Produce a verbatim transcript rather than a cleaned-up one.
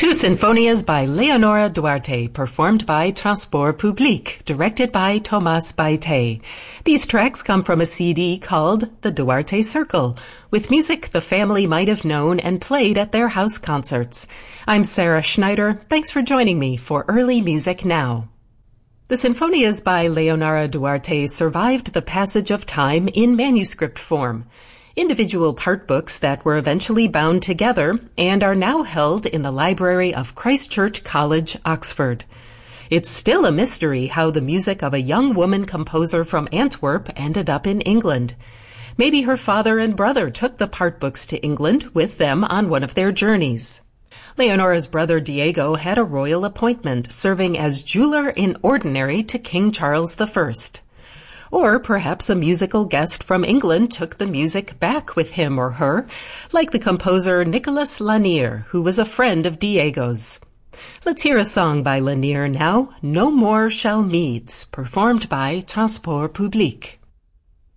Two Sinfonias by Leonora Duarte, performed by Transport Public, directed by Thomas Baite. These tracks come from a C D called The Duarte Circle, with music the family might have known and played at their house concerts. I'm Sarah Schneider. Thanks for joining me for Early Music Now. The Sinfonias by Leonora Duarte survived the passage of time in manuscript form. Individual part books that were eventually bound together and are now held in the library of Christ Church College, Oxford. It's still a mystery how the music of a young woman composer from Antwerp ended up in England. Maybe her father and brother took the part books to England with them on one of their journeys. Leonora's brother Diego had a royal appointment, serving as jeweler in ordinary to King Charles the First. Or perhaps a musical guest from England took the music back with him or her, like the composer Nicolas Lanier, who was a friend of Diego's. Let's hear a song by Lanier now, No More Shall Meads, performed by Transport Public.